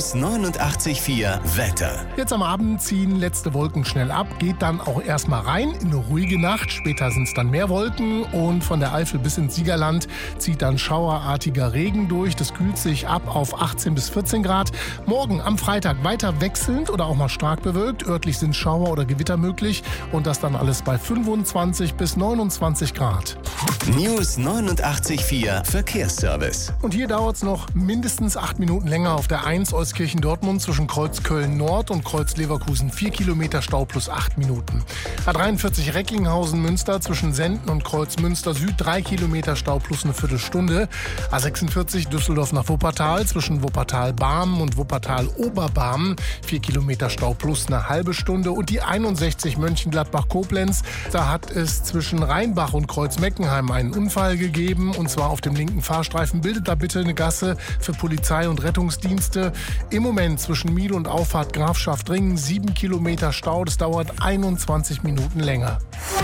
News 89,4 Wetter. Jetzt am Abend ziehen letzte Wolken schnell ab, geht dann auch erstmal rein in eine ruhige Nacht. Später sind es dann mehr Wolken und von der Eifel bis ins Siegerland zieht dann schauerartiger Regen durch. Das kühlt sich ab auf 18 bis 14 Grad. Morgen am Freitag weiter wechselnd oder auch mal stark bewölkt. Örtlich sind Schauer oder Gewitter möglich und das dann alles bei 25 bis 29 Grad. News 89,4 Verkehrsservice. Und hier dauert es noch mindestens 8 Minuten länger auf der 1 Euskirchen-Dortmund zwischen Kreuz Köln-Nord und Kreuz Leverkusen. 4 Kilometer Stau plus 8 Minuten. A43 Recklinghausen-Münster zwischen Senden und Kreuz Münster-Süd 3 Kilometer Stau plus eine Viertelstunde. A46 Düsseldorf nach Wuppertal zwischen Wuppertal-Barmen und Wuppertal-Oberbarmen 4 Kilometer Stau plus eine halbe Stunde. Und die 61 Mönchengladbach-Koblenz, da hat es zwischen Rheinbach und Kreuz Meckenheim einen Unfall gegeben und zwar auf dem linken Fahrstreifen. Bildet da bitte eine Gasse für Polizei und Rettungsdienste. Im Moment zwischen Miel und Auffahrt Grafschaft-Ringen 7 Kilometer Stau. Das dauert 21 Minuten länger.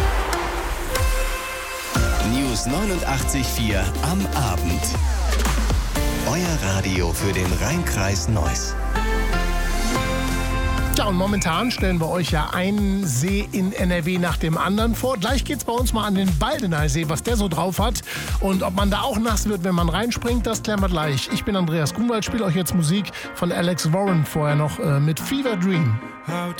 News 89,4 am Abend. Euer Radio für den Rheinkreis Neuss. Ja, und momentan stellen wir euch ja einen See in NRW nach dem anderen vor. Gleich geht's bei uns mal an den Baldeneysee, was der so drauf hat. Und ob man da auch nass wird, wenn man reinspringt, das klären wir gleich. Ich bin Andreas Grunwald, spiele euch jetzt Musik von Alex Warren, vorher noch mit Fever Dream.